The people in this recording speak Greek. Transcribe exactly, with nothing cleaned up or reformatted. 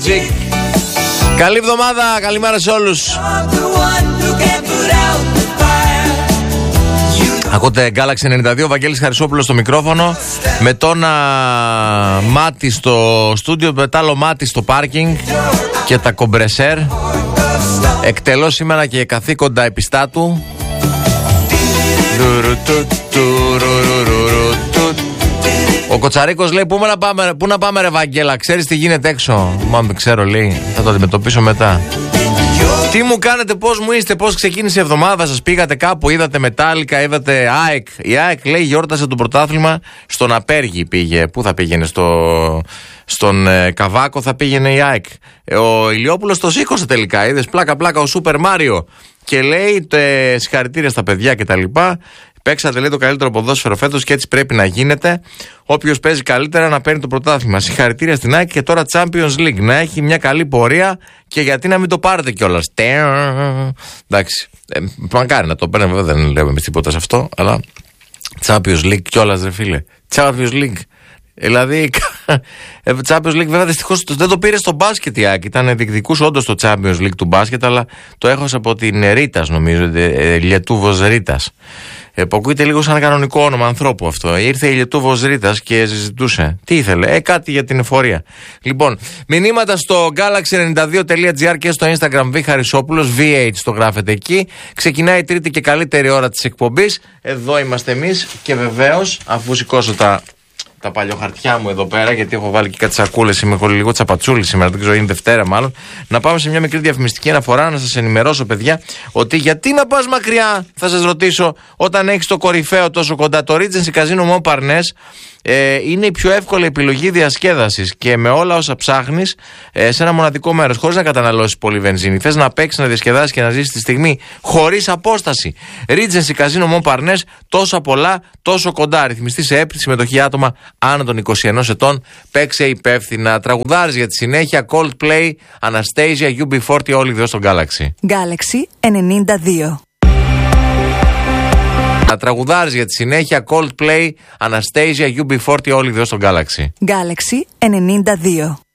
Καλή εβδομάδα, καλημέρα σε όλους. Ακούτε Galaxy ενενήντα δύο, Βαγγέλης Χαρισόπουλος στο μικρόφωνο. Με τόνα μάτι στο στούντιο, με τ' άλλο μάτι στο πάρκινγκ και τα κομπρεσέρ. Εκτελώ σήμερα και καθήκοντα επιστάτου. Ο Κοτσαρίκος λέει: Πού να πάμε, πού να πάμε ρε Βαγγέλα, ξέρεις τι γίνεται έξω? Μα δεν ξέρω, λέει, θα το αντιμετωπίσω μετά. Τι μου κάνετε, πώς μου είστε, πώς ξεκίνησε η εβδομάδα σας, πήγατε κάπου, είδατε Μετάλλικα, είδατε ΑΕΚ? Η ΑΕΚ, λέει, γιόρτασε το πρωτάθλημα στον Απέργη, πήγε. Πού θα πήγαινε, στο, στον ε, Καβάκο θα πήγαινε η ΑΕΚ. Ο Ηλιόπουλος το σήκωσε τελικά, είδες, πλάκα πλάκα ο Σούπερ Μάριο. Και λέει τε, συγχαρητήρια στα παιδιά κτλ. Παίξατε, λέει, το καλύτερο ποδόσφαιρο φέτος και έτσι πρέπει να γίνεται. Όποιος παίζει καλύτερα να παίρνει το πρωτάθλημα. Συγχαρητήρια στην ΑΕΚ και τώρα Champions League. Να έχει μια καλή πορεία και γιατί να μην το πάρετε κιόλας. Εντάξει. Ε, μακάρι να το παίρνουμε, βέβαια δεν λέμε εμείς τίποτα σε αυτό. Αλλά Champions League κιόλας, ρε φίλε. Champions League. Δηλαδή, Champions League, βέβαια δυστυχώς δεν το πήρε στο μπάσκετ η ΑΕΚ. Ήταν διεκδικούς όντως το Champions League του μπάσκετ, αλλά το έχωσε από την Ρίτας, νομίζω. Λιετούβος Ρίτας. Ε, που ακούγεται λίγο σαν κανονικό όνομα ανθρώπου αυτό. Ήρθε η Λιετούβος Ρίτας και ζητούσε. Τι ήθελε, ε, κάτι για την εφορία. Λοιπόν, μηνύματα στο galaxy ενενήντα δύο τελεία τζι άρ και στο Instagram Β Χαρισόπουλος, βι έιτς το γράφετε εκεί. Ξεκινάει η τρίτη και καλύτερη ώρα της εκπομπής. Εδώ είμαστε εμείς και βεβαίως, αφού σηκώσω τα. Τα παλιοχαρτιά μου εδώ πέρα, γιατί έχω βάλει και κάτι σακούλες, είμαι λίγο τσαπατσούλη σήμερα, δεν ξέρω, είναι Δευτέρα μάλλον. Να πάμε σε μια μικρή διαφημιστική αναφορά, να σας ενημερώσω, παιδιά, ότι γιατί να πας μακριά, θα σας ρωτήσω, όταν έχεις το κορυφαίο τόσο κοντά. Το Regency Casino Montparnasse ε, είναι η πιο εύκολη επιλογή διασκέδασης και με όλα όσα ψάχνεις ε, σε ένα μοναδικό μέρος, χωρίς να καταναλώσεις πολύ βενζίνη. Θες να παίξεις, να διασκεδάσεις και να ζήσεις τη στιγμή χωρίς απόσταση. Regency Casino Montparnasse, τόσο πολλά, τόσο κοντά. Ρυθμιστή σε έπτη, συμμετοχή άτομα άνω των είκοσι ενός ετών. Παίξε υπεύθυνα. Τραγουδάρεις για τη συνέχεια. Coldplay, Anastasia, γιου μπι φορτί, όλοι εδώ στο Galaxy. Galaxy ενενήντα δύο. Να τραγουδάρεις για τη συνέχεια. Coldplay, Anastasia, γιου μπι φορτί, όλοι εδώ στο Galaxy. Galaxy ενενήντα δύο.